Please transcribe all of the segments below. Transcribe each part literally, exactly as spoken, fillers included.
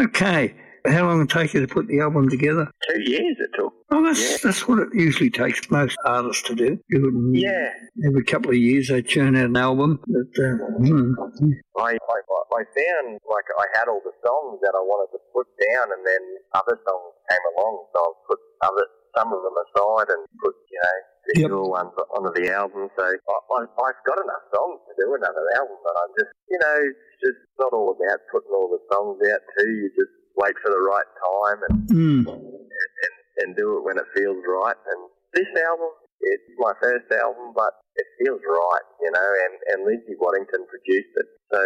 Okay. How long did it take you to put the album together? Two years it took. Oh, that's Yeah. that's what it usually takes most artists to do. You wouldn't- Yeah. Every couple of years they churn out an album. But, uh, hmm. I, I I found like I had all the songs that I wanted to put down, and then other songs came along, so I put other some of them aside and put you know visual ones onto the album. So I, I I've got enough songs to do another album, but I'm just you know it's just not all about putting all the songs out too. You just wait for the right time and Mm. and, and and do it when it feels right. And this album, it's my first album, but it feels right, you know. And and Lindsay Waddington produced it, so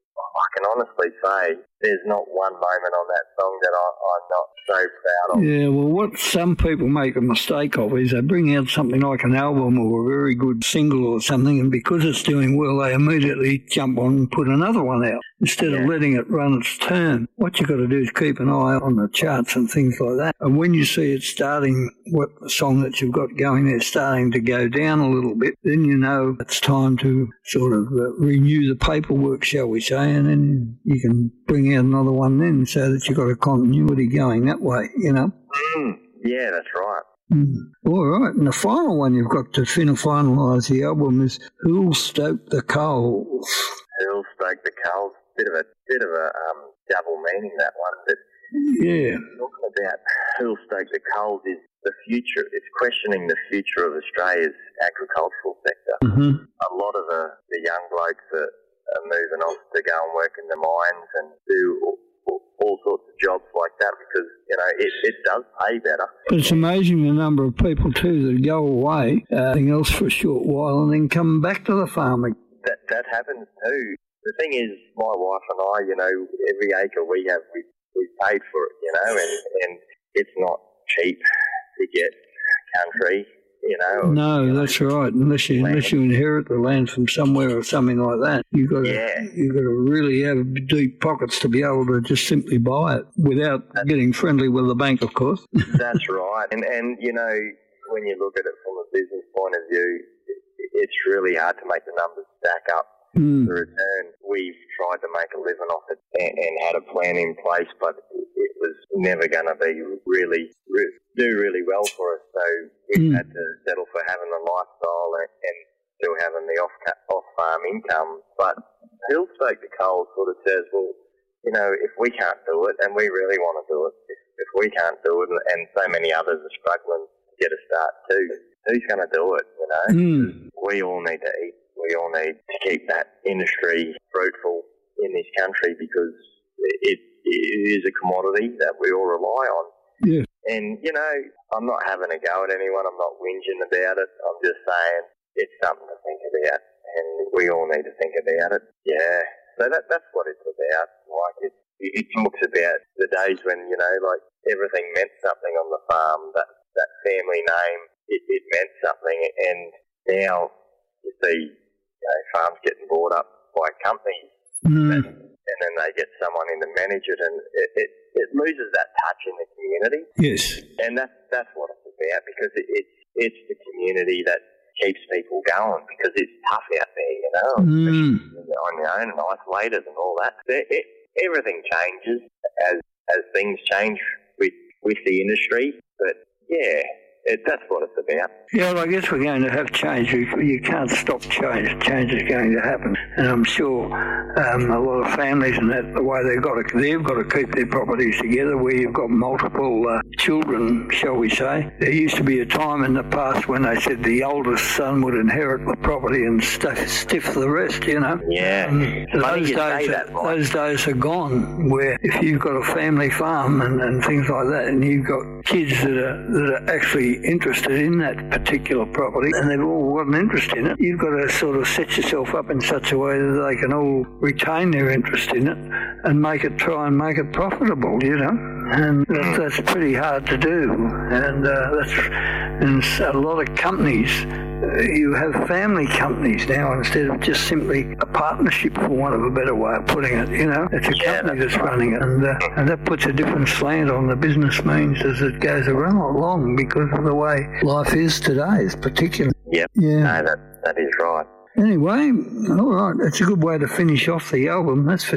I can honestly say there's not one moment on that song that I, I'm not so proud of. Yeah, well, what some people make a mistake of is they bring out something like an album or a very good single or something, and because it's doing well, they immediately jump on and put another one out instead Yeah. of letting it run its turn. What you've got to do is keep an eye on the charts and things like that. And when you see it starting, what the song that you've got going there starting to go down a little bit, then you know it's time to sort of uh, renew the paperwork, shall we say, and then you can bring out another one then so that you've got a continuity going that way, you know. Mm, yeah, that's right. Mm. All right, and the final one you've got to fin- finalise the album is Who'll Stoke the Coals? Who'll Stoke the Coals? Bit of a bit of a um, double meaning, that one. But Yeah. talking about Who'll Stoke the Coals is the future. It's questioning the future of Australia's agricultural sector. Mm-hmm. A lot of the, the young blokes are, are moving off to go and work in the mines and do all, all, all sorts of jobs like that because, you know, it, it does pay better. But it's amazing the number of people too that go away, uh, anything else for a short while, and then come back to the farming. That that happens too. The thing is, my wife and I, you know, every acre we have, we we paid for it, you know, and, and it's not cheap to get country, you know. No, you know, that's right. Unless you land. unless you inherit the land from somewhere or something like that, you've got to Yeah. you've got to really have deep pockets to be able to just simply buy it without getting friendly with the bank, of course. That's right. And and you know, when you look at it from a business point of view, it, it's really hard to make the numbers stack up. Mm. The return, we've tried to make a living off it and, and had a plan in place, but it, it was never going to be really re- do really well for us. So we Mm. had to settle for having the lifestyle and, and still having the off off farm income. But Who'll Stoke the Coals sort of says, well, you know, if we can't do it, and we really want to do it, if, if we can't do it, and so many others are struggling to get a start too, who's going to do it? You know, Mm. we all need to eat. We all need to keep that industry fruitful in this country because it, it is a commodity that we all rely on. Yeah. And, you know, I'm not having a go at anyone. I'm not whinging about it. I'm just saying it's something to think about, and we all need to think about it. Yeah. So that that's what it's about. Like, it, it talks about the days when, you know, like, everything meant something on the farm, that, that family name, it, it meant something. And now you see, you know, farms getting bought up by companies, Mm. and, and then they get someone in to manage it, and it, it, it loses that touch in the community. Yes. And that's that's what it's about, because it, it's it's the community that keeps people going, because it's tough out there, you know, Mm. especially on your own and isolated and all that. It, it, everything changes as as things change with with the industry, but yeah. It, that's what it's about. Yeah, well, I guess we're going to have change. You, you can't stop change. Change is going to happen, and I'm sure um, a lot of families and that the way they've got to they've got to keep their properties together. Where you've got multiple uh, children, shall we say? There used to be a time in the past when they said the oldest son would inherit the property and stiff, stiff the rest. You know. Yeah. Um, so Funny those you days, say that, Mike. those days are gone. Where if you've got a family farm and, and things like that, and you've got kids that are that are actually interested in that particular property and they've all got an interest in it, you've got to sort of set yourself up in such a way that they can all retain their interest in it and make it, try and make it profitable, you know. And that's, that's pretty hard to do. And uh, that's and a lot of companies, uh, you have family companies now instead of just simply a partnership, for want of a better way of putting it, you know. It's a Yeah, company that's that's running it, and, uh, and that puts a different slant on the business means as it goes around along, because of the way life is today, is particularly. Yep. Yeah. No, that that is right. Anyway, all right, it's a good way to finish off the album, that's for sure.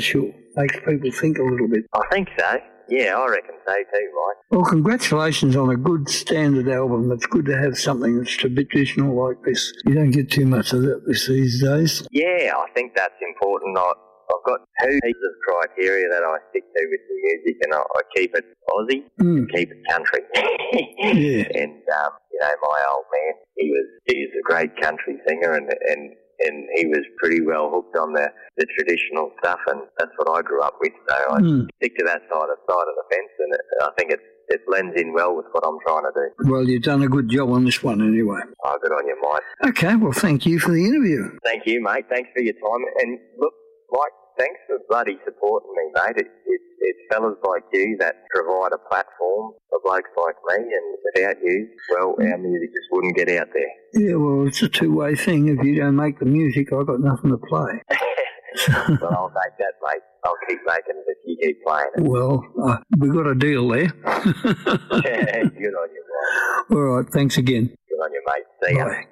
makes people think a little bit. I think so. Yeah, I reckon so too, Mike. Well, congratulations on a good standard album. It's good to have something that's traditional like this. You don't get too much of that these days. Yeah, I think that's important. I, I've got two pieces of criteria that I stick to with the music, and I, I keep it Aussie, Mm. keep it country. Yeah. And, um, you know, my old man, he was he was a great country singer, and and and he was pretty well hooked on the, the traditional stuff, and that's what I grew up with. So I Mm. stick to that side of side of the fence, and it, I think it it blends in well with what I'm trying to do. Well, you've done a good job on this one anyway. Oh, good on you, Mike. Okay, well, thank you for the interview. Thank you, mate. Thanks for your time. And look, Mike, thanks for bloody supporting me, mate. It, it, it's fellas like you that provide a platform for blokes like me, and without you, well, our music just wouldn't get out there. Yeah, well, it's a two-way thing. If you don't make the music, I've got nothing to play. Well, I'll make that, mate. I'll keep making it if you keep playing it. Well, uh, we got a deal there. Good on you, mate. All right, thanks again. Good on you, mate. See ya. Bye.